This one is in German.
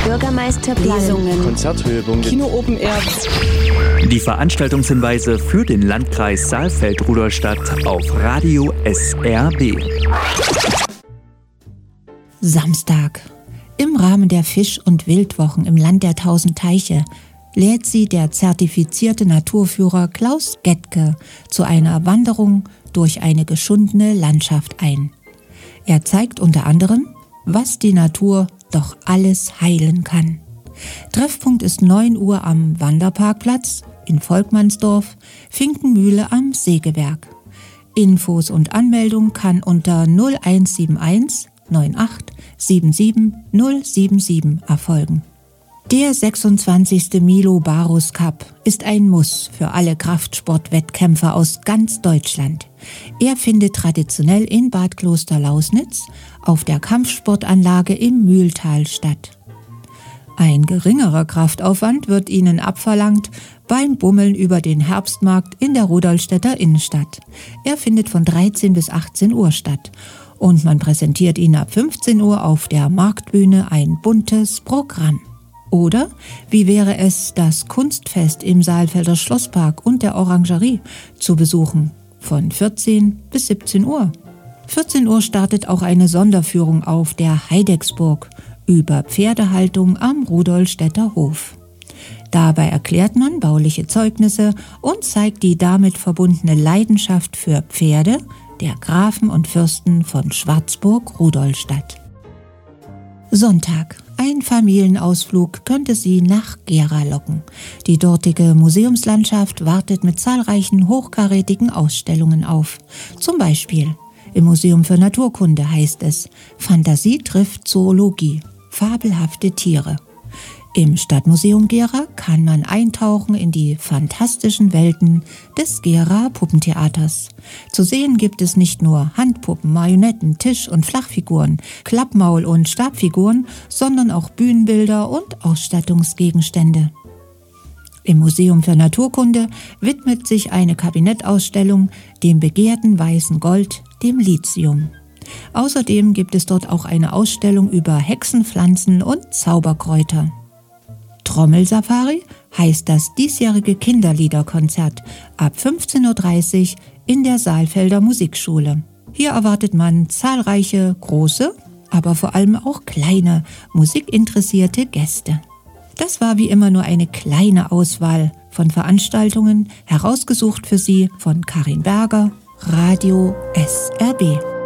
Bürgermeisterplanungen, Konzerthörungen, Kino Open Air. Die Veranstaltungshinweise für den Landkreis Saalfeld-Rudolstadt auf Radio SRB. Samstag. Im Rahmen der Fisch- und Wildwochen im Land der 1000 Teiche lädt sie der zertifizierte Naturführer Klaus Gettke zu einer Wanderung durch eine geschundene Landschaft ein. Er zeigt unter anderem, was die Natur doch alles heilen kann. Treffpunkt ist 9 Uhr am Wanderparkplatz in Volkmannsdorf, Finkenmühle am Sägewerk. Infos und Anmeldung kann unter 0171 98 77 077 erfolgen. Der 26. Milo Barus Cup ist ein Muss für alle Kraftsportwettkämpfer aus ganz Deutschland. Er findet traditionell in Bad Kloster-Lausnitz auf der Kampfsportanlage im Mühltal statt. Ein geringerer Kraftaufwand wird Ihnen abverlangt beim Bummeln über den Herbstmarkt in der Rudolstädter Innenstadt. Er findet von 13 bis 18 Uhr statt und man präsentiert Ihnen ab 15 Uhr auf der Marktbühne ein buntes Programm. Oder wie wäre es, das Kunstfest im Saalfelder Schlosspark und der Orangerie zu besuchen, von 14 bis 17 Uhr. 14 Uhr startet auch eine Sonderführung auf der Heidecksburg über Pferdehaltung am Rudolstädter Hof. Dabei erklärt man bauliche Zeugnisse und zeigt die damit verbundene Leidenschaft für Pferde der Grafen und Fürsten von Schwarzburg-Rudolstadt. Sonntag. Ein Familienausflug könnte Sie nach Gera locken. Die dortige Museumslandschaft wartet mit zahlreichen hochkarätigen Ausstellungen auf. Zum Beispiel im Museum für Naturkunde heißt es: Fantasie trifft Zoologie, fabelhafte Tiere. Im Stadtmuseum Gera kann man eintauchen in die fantastischen Welten des Gera Puppentheaters. Zu sehen gibt es nicht nur Handpuppen, Marionetten, Tisch- und Flachfiguren, Klappmaul- und Stabfiguren, sondern auch Bühnenbilder und Ausstattungsgegenstände. Im Museum für Naturkunde widmet sich eine Kabinettausstellung dem begehrten weißen Gold, dem Lithium. Außerdem gibt es dort auch eine Ausstellung über Hexenpflanzen und Zauberkräuter. Trommelsafari heißt das diesjährige Kinderliederkonzert ab 15.30 Uhr in der Saalfelder Musikschule. Hier erwartet man zahlreiche große, aber vor allem auch kleine musikinteressierte Gäste. Das war wie immer nur eine kleine Auswahl von Veranstaltungen, herausgesucht für Sie von Karin Berger, Radio SRB.